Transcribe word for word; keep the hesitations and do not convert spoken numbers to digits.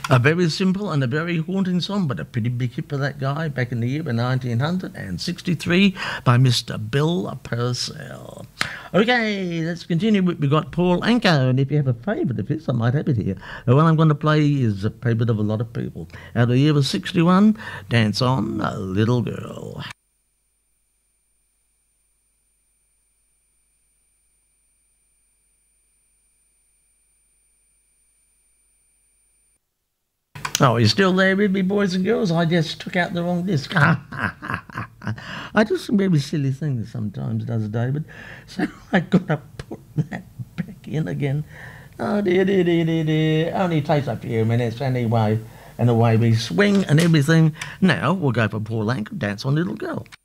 A very simple and a very haunting song, but a pretty big hit for that guy back in the year of nineteen sixty-three by Mister Bill Purcell. Okay, let's continue. We've got Paul Anka, and if you have a favourite of his, I might have it here. The one I'm going to play is a favourite of a lot of people. Out of the year of sixty-one, Dance On, a Little Girl. Oh, you're still there with me, boys and girls? I just took out the wrong disc. I do some very silly things sometimes, does David? So I got to put that back in again. Oh, dear, dear, dear, dear, dear. Only takes a few minutes anyway. And the way we swing and everything. Now we'll go for Paul Anka, Dance On Little Girl.